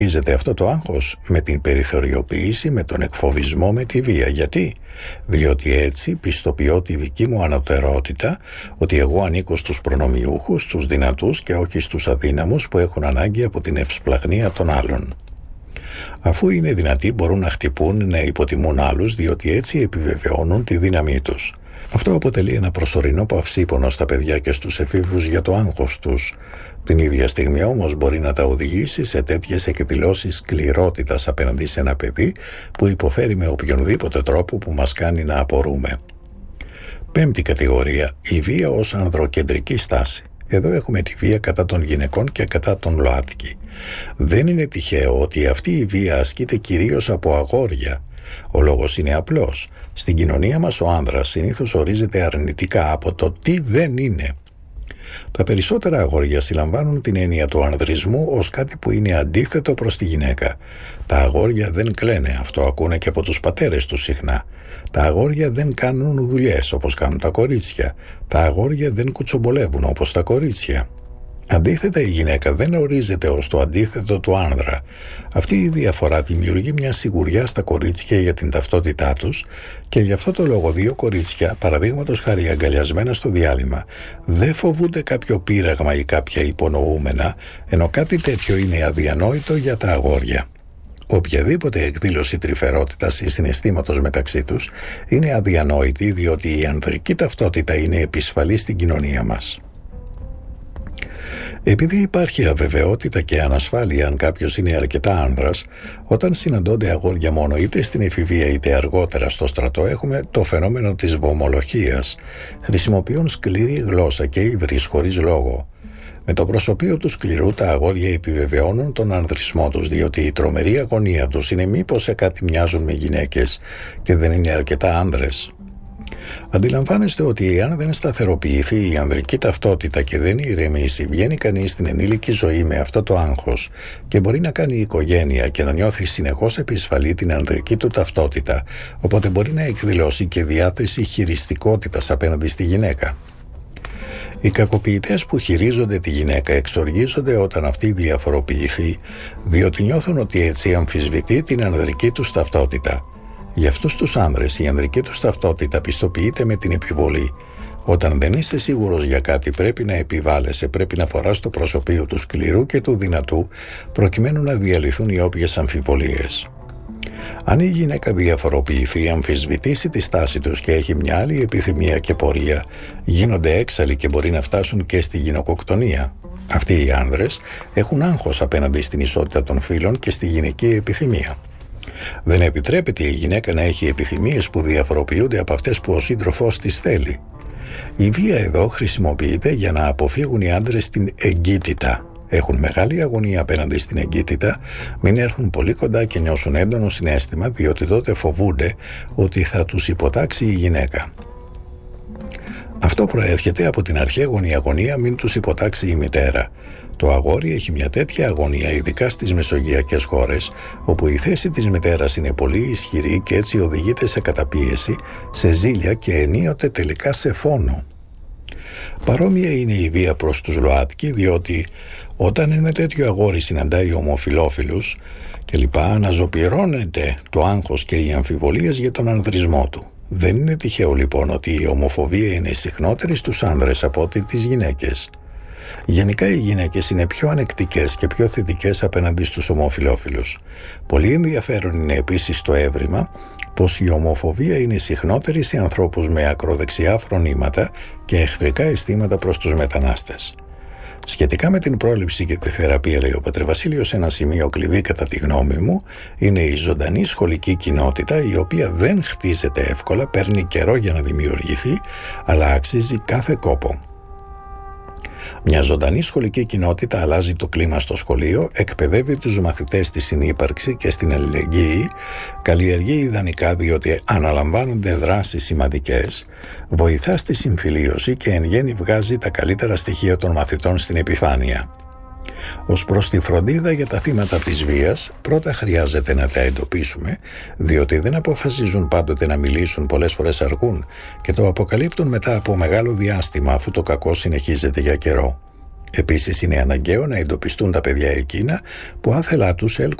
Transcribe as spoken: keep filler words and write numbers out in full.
Ίζεται αυτό το άγχος με την περιθωριοποίηση, με τον εκφοβισμό, με τη βία. Γιατί? Διότι έτσι πιστοποιώ τη δική μου ανωτερότητα, ότι εγώ ανήκω στους προνομιούχους, στους δυνατούς και όχι στους αδύναμους που έχουν ανάγκη από την ευσπλαγνία των άλλων. Αφού είναι δυνατοί μπορούν να χτυπούν, να υποτιμούν άλλους, διότι έτσι επιβεβαιώνουν τη δύναμή τους. Αυτό αποτελεί ένα προσωρινό παυσίπονο στα παιδιά και στους εφήβους για το άγχος τους. Την ίδια στιγμή όμως μπορεί να τα οδηγήσει σε τέτοιες εκδηλώσεις σκληρότητας απέναντι σε ένα παιδί που υποφέρει με οποιονδήποτε τρόπο που μας κάνει να απορούμε. Πέμπτη κατηγορία, η βία ως ανδροκεντρική στάση. Εδώ έχουμε τη βία κατά των γυναικών και κατά των ΛΟΑΤΚΙ. Δεν είναι τυχαίο ότι αυτή η βία ασκείται κυρίως από αγόρια. Ο λόγος είναι απλός. Στην κοινωνία μας ο άνδρας συνήθως ορίζεται αρνητικά από το τι δεν είναι. Τα περισσότερα αγόρια συλλαμβάνουν την έννοια του ανδρισμού ως κάτι που είναι αντίθετο προς τη γυναίκα. Τα αγόρια δεν κλαίνε, αυτό ακούνε και από τους πατέρες τους συχνά. Τα αγόρια δεν κάνουν δουλειές όπως κάνουν τα κορίτσια. Τα αγόρια δεν κουτσομπολεύουν όπως τα κορίτσια. Αντίθετα, η γυναίκα δεν ορίζεται ως το αντίθετο του άνδρα. Αυτή η διαφορά δημιουργεί μια σιγουριά στα κορίτσια για την ταυτότητά τους και γι' αυτό το λόγο δύο κορίτσια, παραδείγματος χάρη αγκαλιασμένα στο διάλειμμα, δεν φοβούνται κάποιο πείραγμα ή κάποια υπονοούμενα, ενώ κάτι τέτοιο είναι αδιανόητο για τα αγόρια. Οποιαδήποτε εκδήλωση τρυφερότητας ή συναισθήματος μεταξύ τους είναι αδιανόητη, διότι η ανδρική ταυτότητα είναι επισφαλή στην κοινωνία μας. Επειδή υπάρχει αβεβαιότητα και ανασφάλεια αν κάποιος είναι αρκετά άνδρας, όταν συναντώνται αγόρια μόνο είτε στην εφηβεία είτε αργότερα στο στρατό, έχουμε το φαινόμενο της βομολοχίας. Χρησιμοποιούν σκληρή γλώσσα και υβρις χωρίς λόγο. Με το προσωπείο του σκληρού τα αγόρια επιβεβαιώνουν τον ανδρισμό τους, διότι η τρομερή αγωνία τους είναι μήπως σε κάτι μοιάζουν με γυναίκες και δεν είναι αρκετά άνδρες. Αντιλαμβάνεστε ότι εάν δεν σταθεροποιηθεί η ανδρική ταυτότητα και δεν ηρεμήσει, βγαίνει κανείς στην ενήλικη ζωή με αυτό το άγχος και μπορεί να κάνει οικογένεια και να νιώθει συνεχώς επισφαλή την ανδρική του ταυτότητα, οπότε μπορεί να εκδηλώσει και διάθεση χειριστικότητας απέναντι στη γυναίκα. Οι κακοποιητές που χειρίζονται τη γυναίκα εξοργίζονται όταν αυτή διαφοροποιηθεί, διότι νιώθουν ότι έτσι αμφισβητεί την ανδρική τους ταυτότητα. Για αυτούς τους άνδρες η ανδρική τους ταυτότητα πιστοποιείται με την επιβολή. Όταν δεν είσαι σίγουρος για κάτι πρέπει να επιβάλλεσαι, πρέπει να φοράς το προσωπείο του σκληρού και του δυνατού προκειμένου να διαλυθούν οι όποιες αμφιβολίες. Αν η γυναίκα διαφοροποιηθεί, αμφισβητήσει τη στάση τους και έχει μια άλλη επιθυμία και πορεία, γίνονται έξαλλοι και μπορεί να φτάσουν και στη γυναικοκτονία. Αυτοί οι άνδρες έχουν άγχος απέναντι στην ισότητα των φύλων και στη γυναική επιθυμία. Δεν επιτρέπεται η γυναίκα να έχει επιθυμίες που διαφοροποιούνται από αυτές που ο σύντροφός της θέλει. Η βία εδώ χρησιμοποιείται για να αποφύγουν οι άντρες την εγκύτητα. Έχουν μεγάλη αγωνία απέναντι στην εγκύτητα, μην έρθουν πολύ κοντά και νιώσουν έντονο συναίσθημα, διότι τότε φοβούνται ότι θα τους υποτάξει η γυναίκα. Αυτό προέρχεται από την αρχαίγονη αγωνία μην τους υποτάξει η μητέρα. Το αγόρι έχει μια τέτοια αγωνία, ειδικά στις μεσογειακές χώρες, όπου η θέση της μητέρας είναι πολύ ισχυρή και έτσι οδηγείται σε καταπίεση, σε ζήλια και ενίοτε τελικά σε φόνο. Παρόμοια είναι η βία προς τους ΛΟΑΤΚΙ, διότι όταν ένα τέτοιο αγόρι συναντάει ομοφυλόφιλους και λοιπά, αναζωπυρώνεται το άγχος και οι αμφιβολίες για τον ανδρισμό του. Δεν είναι τυχαίο λοιπόν ότι η ομοφοβία είναι συχνότερη στους άνδρες από ότι τις γυναίκες. Γενικά οι γυναίκες είναι πιο ανεκτικές και πιο θετικές απέναντι στους ομοφυλόφιλους. Πολύ ενδιαφέρον είναι επίσης το έβριμα πως η ομοφοβία είναι συχνότερη σε ανθρώπους με ακροδεξιά φρονήματα και εχθρικά αισθήματα προς τους μετανάστες. Σχετικά με την πρόληψη και τη θεραπεία, λέει ο Πατρεβασίλειος, ένα σημείο κλειδί κατά τη γνώμη μου είναι η ζωντανή σχολική κοινότητα, η οποία δεν χτίζεται εύκολα, παίρνει καιρό για να δημιουργηθεί, αλλά αξίζει κάθε κόπο. Μια ζωντανή σχολική κοινότητα αλλάζει το κλίμα στο σχολείο, εκπαιδεύει τους μαθητές στη συνύπαρξη και στην αλληλεγγύη, καλλιεργεί ιδανικά διότι αναλαμβάνονται δράσεις σημαντικές, βοηθά στη συμφιλίωση και εν γέννη βγάζει τα καλύτερα στοιχεία των μαθητών στην επιφάνεια. Ως προς τη φροντίδα για τα θύματα της βίας, πρώτα χρειάζεται να τα εντοπίσουμε, διότι δεν αποφασίζουν πάντοτε να μιλήσουν, πολλές φορές αργούν και το αποκαλύπτουν μετά από μεγάλο διάστημα, αφού το κακό συνεχίζεται για καιρό. Επίσης είναι αναγκαίο να εντοπιστούν τα παιδιά εκείνα που άθελά τους έλκουν